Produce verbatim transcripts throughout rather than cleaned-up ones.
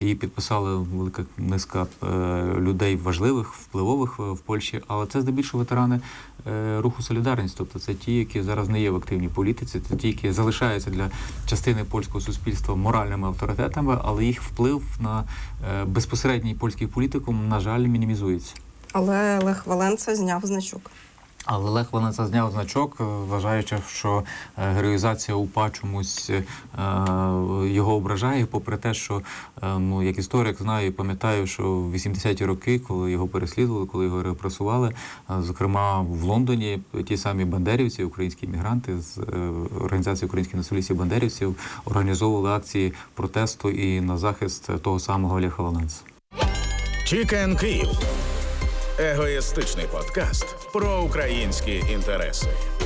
Її підписали велика низка людей важливих, впливових в Польщі, але це здебільшого ветерани руху «Солідарність». Тобто це ті, які зараз не є в активній політиці, це ті, які залишаються для частини польського суспільства моральними авторитетами, але їх вплив на безпосередній польський політикум, на жаль, мінімізується. Але Лех Валенса зняв значок. Але Лех Валенса зняв значок, вважаючи, що героїзація УПА чомусь е, його ображає, попри те, що, е, ну, як історик знаю і пам'ятаю, що в вісімдесяті роки, коли його переслідували, коли його репресували, е, зокрема в Лондоні, ті самі бандерівці, українські мігранти з е, організації українських націоналістів бандерівців організовували акції протесту і на захист того самого Леха Валенса. Чікен Київ. Егоїстичний подкаст про українські інтереси.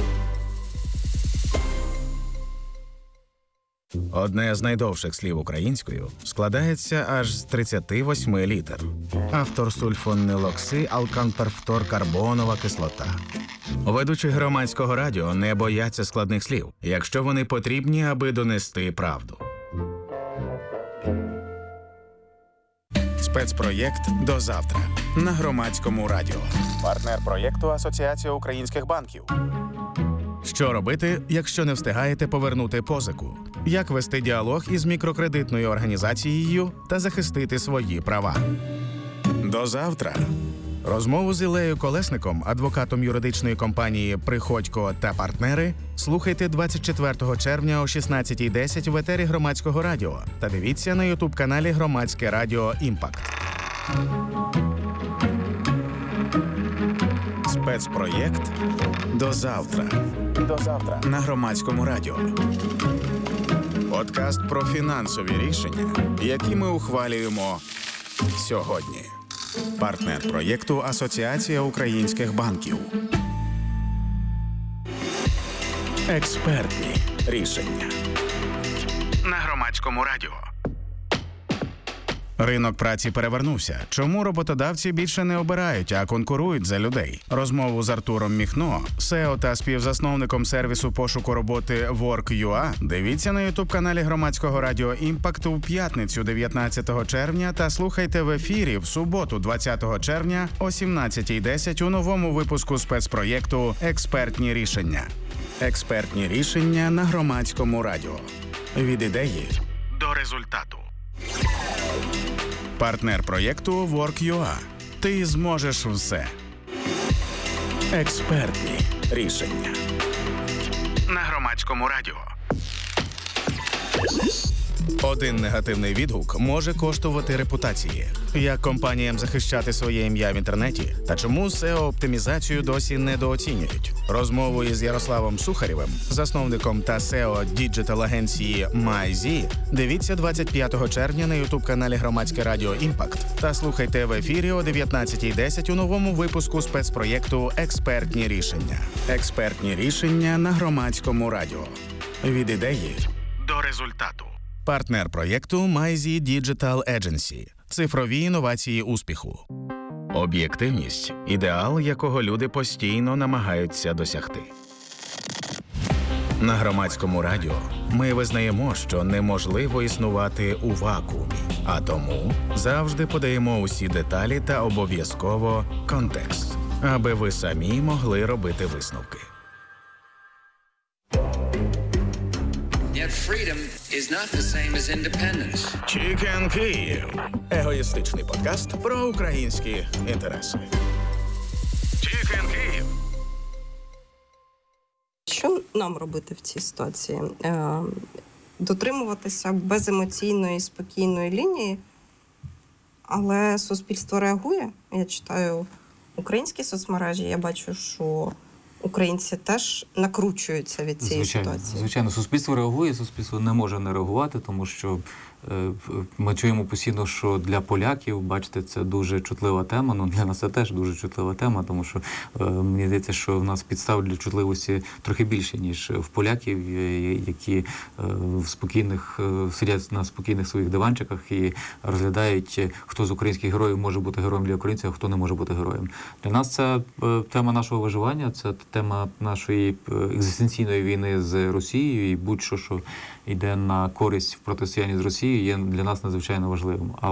Одне з найдовших слів українською складається аж з тридцяти восьми літер. Автор сульфонилокси алканперфторкарбонова кислота. Ведучі громадського радіо не бояться складних слів, якщо вони потрібні, аби донести правду. Спецпроєкт «До завтра» на Громадському радіо. Партнер проєкту Асоціація українських банків. Що робити, якщо не встигаєте повернути позику? Як вести діалог із мікрокредитною організацією та захистити свої права? До завтра. Розмову з Іллею Колесником, адвокатом юридичної компанії «Приходько та партнери», слухайте двадцять четвертого червня о шістнадцятій десять в етері Громадського радіо та дивіться на ютуб-каналі Громадське радіо «Імпакт». Спецпроєкт «До завтра». До завтра на Громадському радіо. Подкаст про фінансові рішення, які ми ухвалюємо сьогодні. Партнер проєкту Асоціація українських банків. Експертні рішення на Громадському радіо. Ринок праці перевернувся. Чому роботодавці більше не обирають, а конкурують за людей? Розмову з Артуром Міхно, сео та співзасновником сервісу пошуку роботи Work.ua, дивіться на ютуб-каналі Громадського радіо «Імпакт» у п'ятницю дев'ятнадцятого червня та слухайте в ефірі в суботу двадцятого червня о сімнадцятій десять у новому випуску спецпроєкту «Експертні рішення». Експертні рішення на Громадському радіо. Від ідеї до результату. Партнер проєкту Work.ua. Ти зможеш все. Експертні рішення на Громадському радіо. Один негативний відгук може коштувати репутації. Як компаніям захищати своє ім'я в інтернеті та чому сео-оптимізацію досі недооцінюють? Розмову із Ярославом Сухарєвим, засновником та сео діджитал-агенції MyZ, дивіться двадцять п'ятого червня на ютуб-каналі Громадське радіо «Імпакт» та слухайте в ефірі о дев'ятнадцятій десять у новому випуску спецпроєкту «Експертні рішення». Експертні рішення на Громадському радіо. Від ідеї до результату. Партнер проєкту MyZ Digital Agency. Цифрові інновації успіху. Об'єктивність – ідеал, якого люди постійно намагаються досягти. На Громадському радіо ми визнаємо, що неможливо існувати у вакуумі, а тому завжди подаємо усі деталі та обов'язково контекст, аби ви самі могли робити висновки. Yet freedom is not the same as independence. Чікен Київ. Егоїстичний подкаст про українські інтереси. Чікен Київ. Що нам робити в цій ситуації? Е, дотримуватися беземоційної, спокійної лінії, але суспільство реагує. Я читаю українські соцмережі, я бачу, що українці теж накручуються від цієї звичайно, ситуації. Звичайно, суспільство реагує, суспільство не може не реагувати, тому що е, ми чуємо постійно, що для поляків, бачите, це дуже чутлива тема, ну для нас це теж дуже чутлива тема, тому що е, мені здається, що в нас підстав для чутливості трохи більше, ніж в поляків, які е, в спокійних, е, сидять на спокійних своїх диванчиках і розглядають, хто з українських героїв може бути героєм для українців, а хто не може бути героєм. Для нас це е, тема нашого виживання, це тема нашої екзистенційної війни з Росією, і будь-що, що йде на користь в протистоянні з Росією, є для нас надзвичайно важливим.